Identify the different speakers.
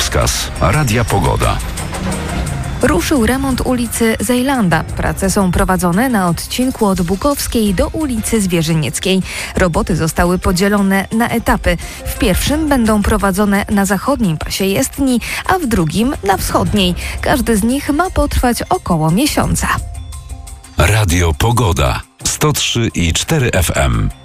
Speaker 1: Drogowskaz Radia Pogoda.
Speaker 2: Ruszył remont ulicy Zejlanda. Prace są prowadzone na odcinku od Bukowskiej do ulicy Zwierzynieckiej. Roboty zostały podzielone na etapy. W pierwszym będą prowadzone na zachodnim pasie jezdni, a w drugim na wschodniej. Każdy z nich ma potrwać około miesiąca.
Speaker 1: Radio Pogoda 103,4 FM.